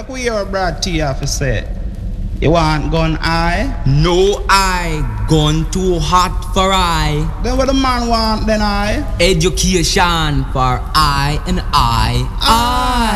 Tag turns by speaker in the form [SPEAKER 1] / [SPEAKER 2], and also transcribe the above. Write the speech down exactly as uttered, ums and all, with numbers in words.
[SPEAKER 1] make we hear what Brad T have to say. You want gun I?
[SPEAKER 2] No I, gun too hot for I.
[SPEAKER 1] Then what the man want then I?
[SPEAKER 2] Education for I and I. I.